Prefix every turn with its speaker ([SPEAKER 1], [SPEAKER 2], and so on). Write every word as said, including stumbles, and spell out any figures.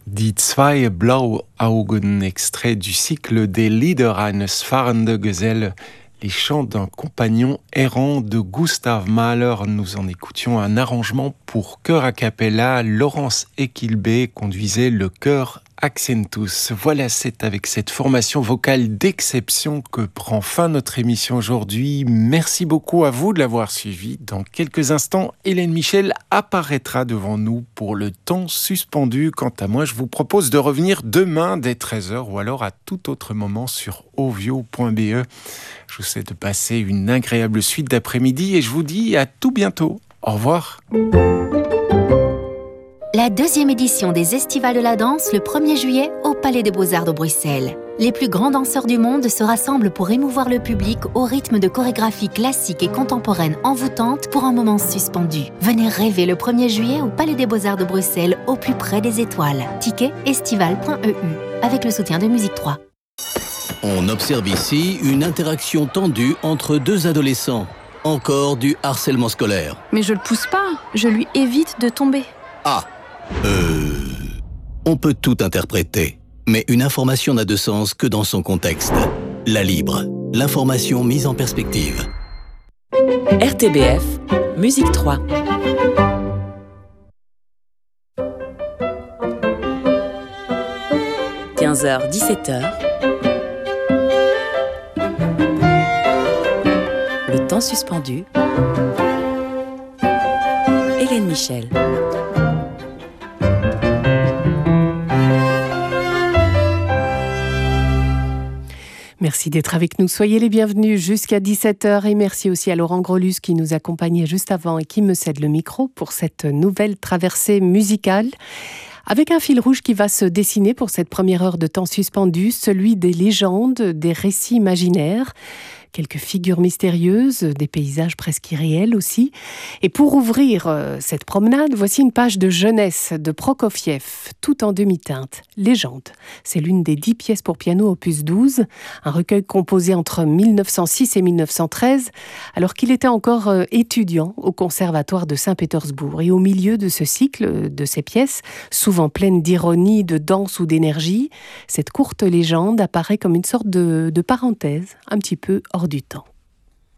[SPEAKER 1] Die zwei Blauaugen, extrait du cycle des Lieder eines fahrenden Geselle, les chants d'un compagnon errant de Gustav Mahler. Nous en écoutions un arrangement pour chœur a cappella. Laurence Equilbé conduisait le chœur Accentus. Voilà, c'est avec cette formation vocale d'exception que prend fin notre émission aujourd'hui. Merci beaucoup à vous de l'avoir suivi. Dans quelques instants, Hélène Michel apparaîtra devant nous pour le temps suspendu. Quant à moi, je vous propose de revenir demain dès treize heures ou alors à tout autre moment sur ovio point b e. Je vous souhaite de passer une agréable suite d'après-midi et je vous dis à tout bientôt. Au revoir.
[SPEAKER 2] La deuxième édition des Estivales de la danse le premier juillet au Palais des Beaux-Arts de Bruxelles. Les plus grands danseurs du monde se rassemblent pour émouvoir le public au rythme de chorégraphies classiques et contemporaines envoûtantes pour un moment suspendu. Venez rêver le premier juillet au Palais des Beaux-Arts de Bruxelles, au plus près des étoiles. Ticket estival point e u avec le soutien de Musique trois.
[SPEAKER 3] On observe ici une interaction tendue entre deux adolescents. Encore du harcèlement scolaire.
[SPEAKER 4] Mais je le pousse pas, je lui évite de tomber.
[SPEAKER 3] Ah Euh... On peut tout interpréter, mais une information n'a de sens que dans son contexte. La Libre, l'information mise en perspective.
[SPEAKER 5] R T B F, Musique trois. quinze heures dix-sept heures. Le temps suspendu. Hélène Michel.
[SPEAKER 6] Merci d'être avec nous. Soyez les bienvenus jusqu'à dix-sept heures et merci aussi à Laurent Grolus qui nous accompagnait juste avant et qui me cède le micro pour cette nouvelle traversée musicale. Avec un fil rouge qui va se dessiner pour cette première heure de temps suspendu, celui des légendes, des récits imaginaires, quelques figures mystérieuses, des paysages presque irréels aussi. Et pour ouvrir euh, cette promenade, voici une page de jeunesse de Prokofiev, tout en demi-teinte. Légende. C'est l'une des dix pièces pour piano opus douze, un recueil composé entre mille neuf cent six et mille neuf cent treize, alors qu'il était encore euh, étudiant au conservatoire de Saint-Pétersbourg. Et au milieu de ce cycle de ces pièces, souvent pleines d'ironie, de danse ou d'énergie, cette courte légende apparaît comme une sorte de, de parenthèse, un petit peu hors du temps.